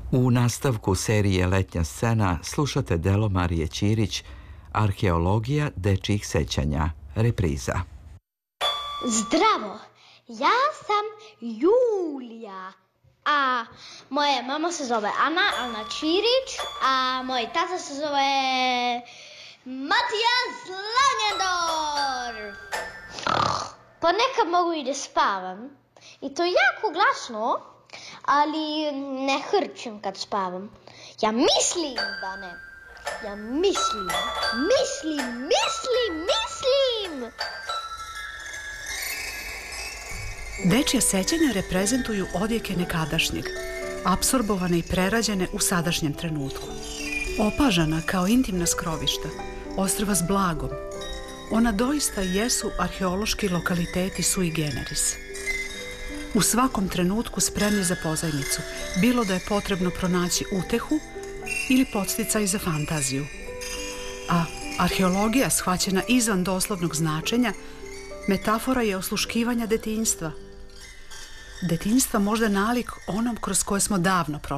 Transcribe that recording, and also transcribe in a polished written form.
U nastavku serije Letnja scena slušate delo Marije Ćirić Arheologija dečjih sećanja, repriza. Zdravo, ja sam Julija, a moja mama se zove Ana Ćirić, a moj tata se zove Matijas Langendorf. Ponekad mogu i da spavam, i to jako glasno, ali ne hrčim kad spavam. Ja mislim da ne. Ja mislim. Dečja sećanja reprezentuju odjeke nekadašnjeg, apsorbovane i prerađene u sadašnjem trenutku. Opažana kao intimna skrovišta, ostrva s blagom, ona doista jesu arheološki lokaliteti sui generis. U svakom trenutku spremni za pozajmicu, bilo da je potrebno pronaći utehu ili podsticaj za fantaziju. A arheologija, shvaćena izvan doslovnog značenja, metafora je osluškivanja detinjstva. Detinjstva možda nalik onom kroz koje smo davno prošli.